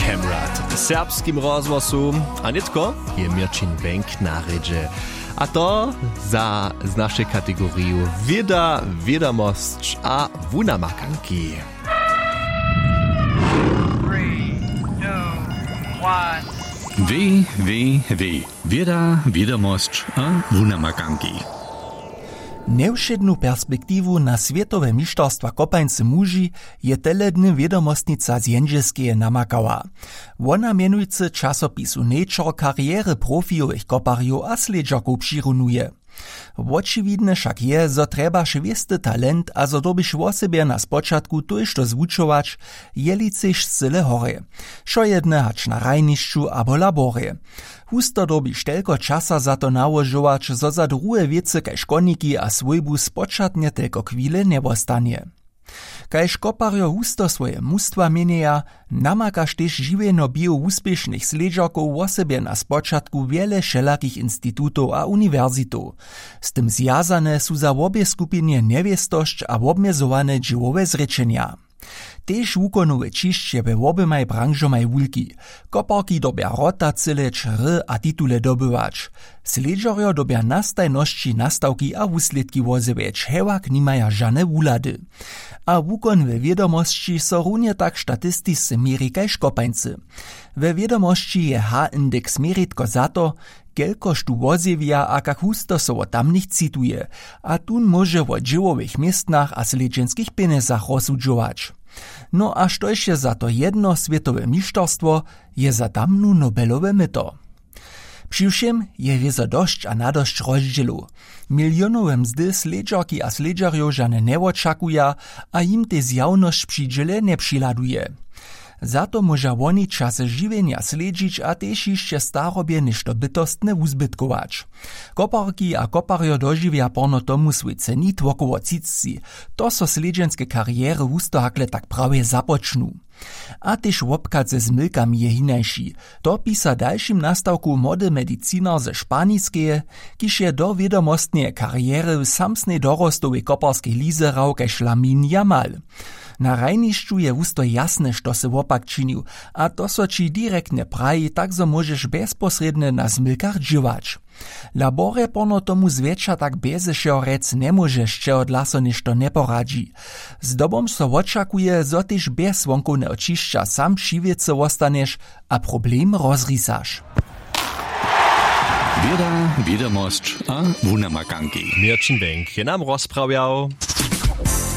Camrad, serbskim rozgłosu, a nitko je Mirčin Benk na rydze. A to za z naszej kategorii Wieda, Wiadomość a Wunamakanki. 3, 2, 1. Wieda, Wiadomość a Wunamakanki. Nevšednu perspektivu na Svjetove mištarstva kopańcy muži je teledny Wiadomostnica z Jędrzejskeje namakała. Wona mienujcy časopisu Nature kariery profijowych koparjów a sledžaków přirunuje. Očividne však je, zo treba švesty talent a zo dobiš wosebje na spočatku tojšto zwučować, jeli chceš scyle hore. Šo jedne hač na rajnišću abo labore. Husto dobiš telko časa za to nałožować, zo za druhe wiece kaj školniki a svojbu spočatnje telko chwile nebostanie. Kaj škoparjo husto swoje mustwa mienia, namakaš tež žiweno bio úspěšnych sledžakov wosebje na spočatku wiele všelakých institutov a univerzitov. Z tym zjazane sú za obie skupiny neviestosť a obmiezowane džiwowe zrečenia. Tež wukonowe čišće we obemaj branžomaj wulki. Koparki dobia rotacyle, čr a titule dobywać. Sledžarjo dobia nastajnosći nastawki a wusledki wozewieć, hewak nimaja žane wulady. A wukon we Wiadomości so runie tak statistiscy mieri kaj škopańcy. We Wiadomości je H-indeks mieritko za to, kelkož tu wozewia a kak husto so o tamnych cituje, a tun może o džiwowych miestnach a sledženskich penezach rozsudžować. No a štož je za to jedno svjetowe mištarstwo, je za tamnu Nobelowe myto. Přiwšem je wiezo dosć a nadosć rozdzielu. Milionowe mzdy sledžarki a sledžarjo žane neočakuja, a im te zjawność přidziele ne přiladuje. Za to może woni czasy żywienia sledžić a tež jeszcze starobie nešto bytostne uzbytkować. Koparki a koparjo doživia porno tomu swój cenit wokoło cicci. To so sledženske kariery wustohakle tak prawie započnu. A tež wopkadze z milkami je hinajši. To pisa dalšim nastawku młody medicinar ze Španiskeje, kiž je do wiadomostneje kariery w samsnej dorostowej koparskiej lize rał kaj Šlamin Jamal. Na rajnišću je wusto jasne, što se wopak činił, a to so či direktne praji, tak zo możeš bezposredne na zmilkach džiwać. Labore porno tomu zwiecza tak bezešeho rec ne możeš, če od laso nešto ne poradzi. Z dobom so očakuje, zo tež bez vonkovne očišća sam přiwiece wostaneš a problem rozrisaš. Wieda, Wiadomość a Wunamakanki. Mirčin Benk je nam rozprawiał.